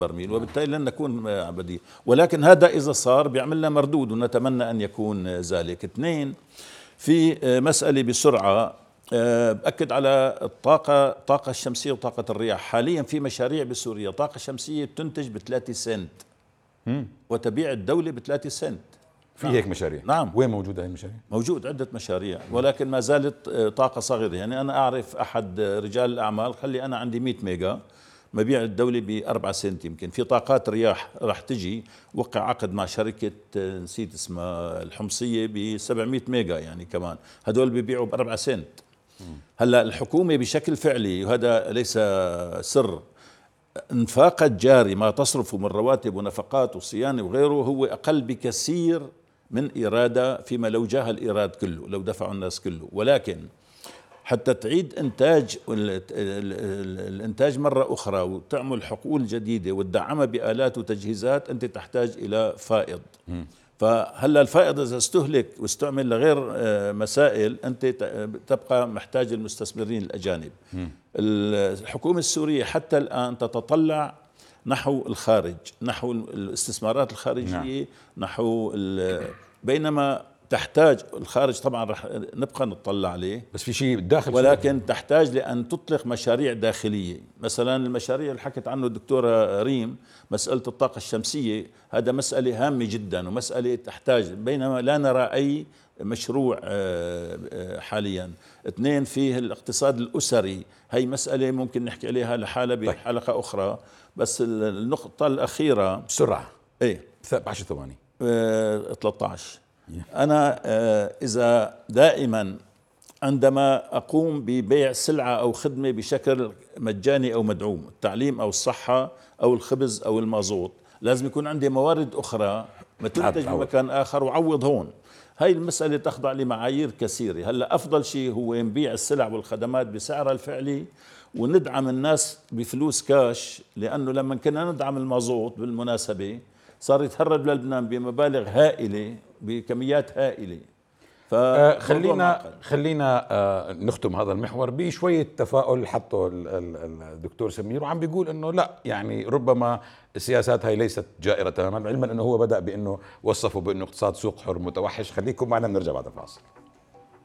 برميل، وبالتالي لن نكون بديل. ولكن هذا إذا صار بيعمل لنا مردود، ونتمنى أن يكون ذلك. اثنين، في مسألة بسرعة، بأكد على الطاقة الشمسية وطاقة الرياح. حاليا في مشاريع بسوريا طاقة شمسية بتنتج ب3 سنت وتبيع الدولة ب3 سنت. في هيك مشاريع؟ نعم. وين موجودة هاي المشاريع؟ موجود عدة مشاريع، ولكن ما زالت طاقة صغيرة. يعني أنا أعرف أحد رجال الأعمال، خلي أنا عندي 100 ميجا مبيع الدولة ب4 سنت. يمكن في طاقات رياح راح تجي، وقع عقد مع شركة نسيت اسمها الحمصية ب700 ميجا، يعني كمان هدول بيبيعوا ب4 سنت. هلا الحكومة بشكل فعلي، وهذا ليس سر، انفاق الجاري ما تصرفه من رواتب ونفقات وصيانة وغيره هو أقل بكثير من إرادة، فيما لو جاه الإيراد كله، لو دفعوا الناس كله. ولكن حتى تعيد إنتاج الإنتاج مرة أخرى وتعمل حقول جديدة وتدعمها بآلات وتجهيزات، أنت تحتاج إلى فائض. فهلا الفائض إذا استهلك واستعمل لغير مسائل، أنت تبقى محتاج المستثمرين الأجانب. الحكومة السورية حتى الآن تتطلع نحو الخارج، نحو الاستثمارات الخارجية، نحو بينما تحتاج الخارج طبعا رح نبقى نطلع عليه، بس في شيء داخل ولكن سوريا. تحتاج لأن تطلق مشاريع داخلية. مثلا المشاريع اللي حكت عنه الدكتورة ريم، مسألة الطاقة الشمسية، هذا مسألة هامة جدا ومسألة تحتاج، بينما لا نرى أي مشروع حاليا. اثنين، فيه الاقتصاد الأسري، هي مسألة ممكن نحكي عليها لحالة بحلقة أخرى. بس النقطة الأخيرة بسرعة، ايه 10 ثواني. 13. أنا إذا دائما عندما أقوم ببيع سلعة أو خدمة بشكل مجاني أو مدعوم، التعليم أو الصحة أو الخبز أو المازوت، لازم يكون عندي موارد أخرى ما تنتج بمكان آخر وعوض هون. هاي المسألة تخضع لمعايير كثيرة. هلأ أفضل شيء هو نبيع السلع والخدمات بسعرها الفعلي وندعم الناس بفلوس كاش، لأنه لما كنا ندعم المازوت بالمناسبة صار يتهرب للبنان بمبالغ هائلة بكميات هائلة. خلينا نختم هذا المحور بشوية تفاؤل حطه الدكتور سمير، وعم بيقول انه لا، يعني ربما السياسات هاي ليست جائرة تماما، علما انه هو بدأ بانه وصفه بانه اقتصاد سوق حر متوحش. خليكم معنا، بنرجع بعد الفاصل.